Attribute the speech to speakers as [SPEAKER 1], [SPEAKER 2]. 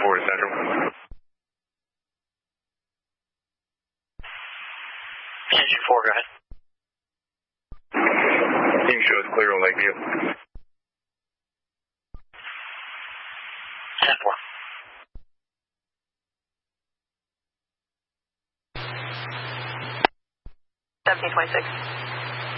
[SPEAKER 1] 4 to Central.
[SPEAKER 2] PNG4, go ahead.
[SPEAKER 1] Team shows clear on Lakeview.
[SPEAKER 2] 10-4.
[SPEAKER 3] $17.26.